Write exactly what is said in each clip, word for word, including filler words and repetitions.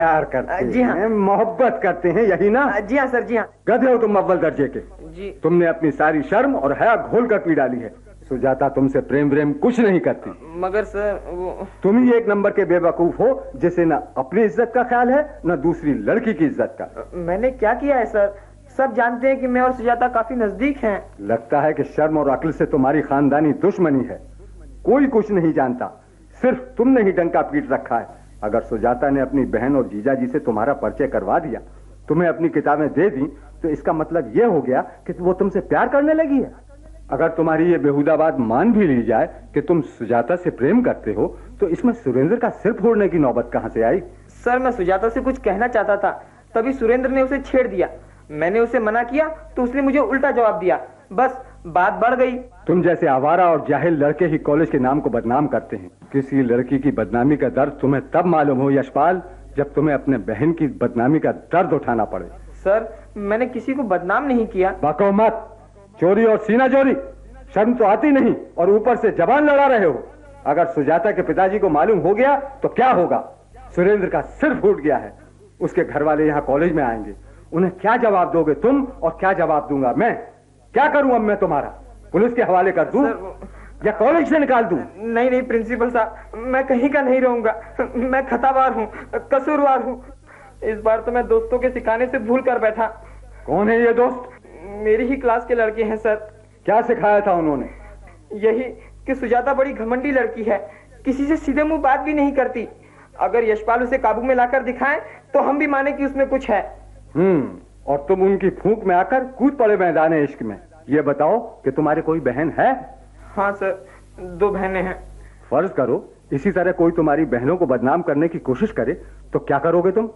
प्यार करते जी हाँ। हैं, मोहब्बत करते हैं, यही ना? जी हाँ सर, जी हाँ। गधे हो तुम अव्वल दर्जे के। जी। तुमने अपनी सारी शर्म और हया घोल कर पी डाली है। सुजाता तुमसे प्रेम व्रेम कुछ नहीं करती। मगर सर वो... तुम ही एक नंबर के बेवकूफ हो जिसे न अपनी इज्जत का ख्याल है न दूसरी लड़की की इज्जत का। मैंने क्या किया है सर? सब जानते हैं कि मैं और सुजाता काफी नजदीक हैं। लगता है कि शर्म और अक्ल से तुम्हारी खानदानी दुश्मनी है। कोई कुछ नहीं जानता, सिर्फ तुमने ही डंका पीट रखा है। अगर सुजाता ने अपनी बहन और जीजा जी से तुम्हारा परिचय करवा दिया, तुम्हें अपनी किताबें दे दी, तो इसका मतलब यह हो गया कि वो तुमसे प्यार करने लगी है। अगर तुम्हारी ये बेहुदा बात मान भी ली जाए कि तुम सुजाता से प्रेम करते हो, तो इसमें सुरेंद्र का सिर फोड़ने की नौबत कहां से आई? सर मैं सुजाता से कुछ कहना चाहता था, तभी सुरेंद्र ने उसे छेड़ दिया। मैंने उसे मना किया तो उसने मुझे उल्टा जवाब दिया, बस बात बढ़ गई। तुम जैसे आवारा और जाहिल लड़के ही कॉलेज के नाम को बदनाम करते हैं। किसी लड़की की बदनामी का दर्द तुम्हें तब मालूम हो यशपाल, जब तुम्हें अपने बहन की बदनामी का दर्द उठाना पड़े। सर मैंने किसी को बदनाम नहीं किया। बको मत, चोरी और सीना चोरी, शर्म तो आती नहीं और ऊपर से जबान लड़ा रहे हो। अगर सुजाता के पिताजी को मालूम हो गया तो क्या होगा? सुरेंद्र का सिर फूट गया है। उसके घर वाले यहाँ कॉलेज में आएंगे, उन्हें क्या जवाब दोगे तुम और क्या जवाब दूंगा मैं? क्या करूं अब मैं तुम्हारा? पुलिस के हवाले कर दूं या कॉलेज से निकाल दूं? नहीं नहीं प्रिंसिपल साहब, मैं कहीं का नहीं रहूंगा। मैं खतावार हूँ, कसूरवार हूँ। इस बार तो मैं दोस्तों के सिखाने से भूल कर बैठा। कौन है ये दोस्त? मेरी ही क्लास के लड़के हैं सर। क्या सिखाया था उन्होंने? यही कि सुजाता बड़ी घमंडी लड़की है, किसी से सीधे मुंह बात भी नहीं करती। अगर यशपाल उसे काबू में लाकर दिखाएं तो हम भी माने कि उसमें कुछ है। हम्म और तुम उनकी फूंक में आकर कूद पड़े मैदान इश्क में। ये बताओ कि तुम्हारे कोई बहन है? हाँ सर, दो बहनें हैं। फर्ज करो इसी तरह कोई तुम्हारी बहनों को बदनाम करने की कोशिश करे तो क्या करोगे तुम?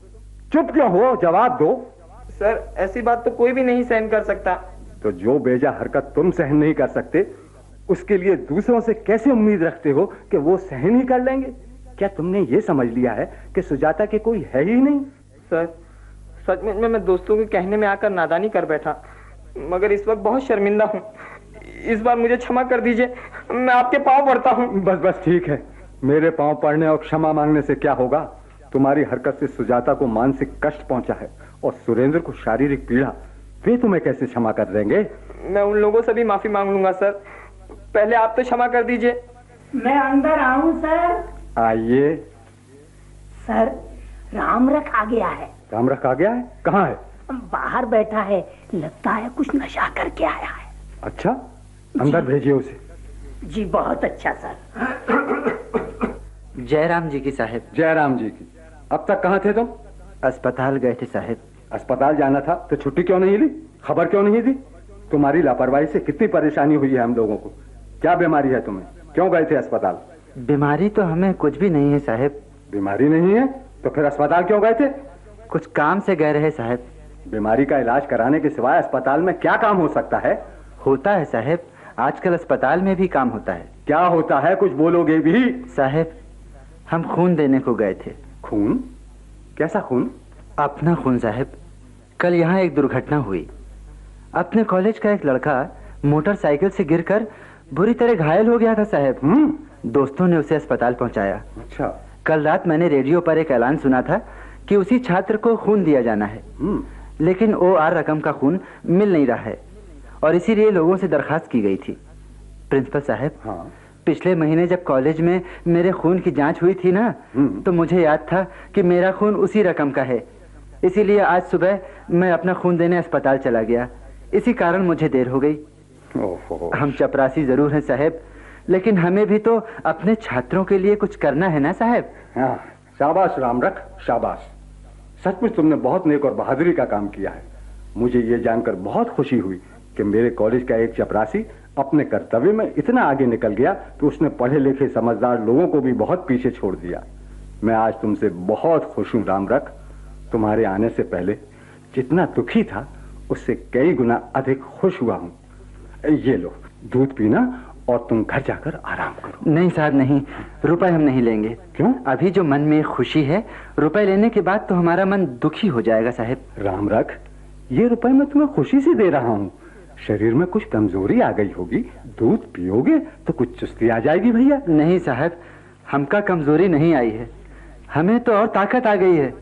चुप क्यों हो? जवाब दो। सर ऐसी बात तो कोई भी नहीं सहन कर सकता। तो जो बेजा हरकत तुम सहन नहीं कर सकते, उसके लिए दूसरों से कैसे उम्मीद रखते हो कि वो सहन ही कर लेंगे? क्या तुमने ये समझ लिया है कि सुजाता के कोई है ही नहीं? सर सच में मैं दोस्तों के कहने में आकर नादानी कर बैठा, मगर इस वक्त बहुत शर्मिंदा हूँ। इस बार मुझे क्षमा कर दीजिए, मैं आपके पांव पड़ता हूँ। बस बस ठीक है, मेरे पांव पड़ने और क्षमा मांगने से क्या होगा? तुम्हारी हरकत से सुजाता को मानसिक कष्ट पहुंचा है और सुरेंद्र को शारीरिक पीड़ा। वे तुम्हें कैसे क्षमा कर देंगे? मैं उन लोगों से भी माफी मांग लूंगा सर, पहले आप तो क्षमा कर दीजिए। मैं अंदर आऊं सर? आइए। सर रामरख आ गया है। रामरख आ गया है? कहाँ है? बाहर बैठा है, लगता है कुछ नशा करके आया है। अच्छा, अंदर भेजिए उसे। जी बहुत अच्छा सर। जयराम जी की साहब। जयराम जी की। अब तक कहाँ थे तुम? अस्पताल गए थे साहब। अस्पताल जाना था तो छुट्टी क्यों नहीं ली? खबर क्यों नहीं दी? तुम्हारी लापरवाही से कितनी परेशानी हुई है हम लोगों को। क्या बीमारी है तुम्हें? क्यों गए थे अस्पताल? बीमारी तो हमें कुछ भी नहीं है साहब। बीमारी नहीं है तो फिर अस्पताल क्यों गए थे? कुछ काम से गए रहे साहब। बीमारी का इलाज कराने के सिवाय अस्पताल में क्या काम हो सकता है? होता है साहब, आजकल अस्पताल में भी काम होता है। क्या होता है? कुछ बोलोगे भी? साहब हम खून देने को गए थे। खून? कैसा खून? अपना खून साहब। कल यहाँ एक दुर्घटना हुई। अपने कॉलेज का एक लड़का मोटरसाइकिल से गिरकर बुरी तरह घायल हो गया था साहब। हम्म दोस्तों ने उसे अस्पताल पहुंचाया। अच्छा। कल रात मैंने रेडियो पर एक ऐलान सुना था कि उसी छात्र को खून दिया जाना है, लेकिन ओ आर रकम का खून मिल नहीं रहा है और इसीलिए लोगों से दरखास्त की गई थी। प्रिंसिपल साहब, हाँ। पिछले महीने जब कॉलेज में मेरे खून की जांच हुई थी ना, तो मुझे याद था कि मेरा खून उसी रकम का है। इसीलिए आज सुबह मैं अपना खून देने अस्पताल चला गया। इसी कारण मुझे देर हो गई। ओहो। हम चपरासी जरूर हैं साहब, लेकिन हमें भी तो अपने छात्रों के लिए कुछ करना है ना साहब। हाँ, शाबाश रामरख, शाबाश। सचमुच तुमने बहुत नेक और बहादुरी का काम किया है। मुझे ये जानकर बहुत खुशी हुई कि मेरे कॉलेज का एक चपरासी अपने कर्तव्य में इतना आगे निकल गया कि उसने पढ़े लिखे समझदार लोगों को भी बहुत पीछे छोड़ दिया। मैं आज तुमसे बहुत खुश हूँ रामरख। तुम्हारे आने से पहले जितना दुखी था उससे कई गुना अधिक खुश हुआ हूँ। ये लो दूध पीना और तुम घर जाकर आराम करो। नहीं साहब नहीं, रुपए हम नहीं लेंगे। क्यों? अभी जो मन में खुशी है, रुपए लेने के बाद तो हमारा मन दुखी हो जाएगा साहब। रामरख, ये रुपए मैं तुम्हें खुशी से दे रहा हूँ। शरीर में कुछ कमजोरी आ गई होगी, दूध पियोगे तो कुछ चुस्ती आ जाएगी भैया। नहीं साहब, हमका कमजोरी नहीं आई है। हमें तो और ताकत आ गई है।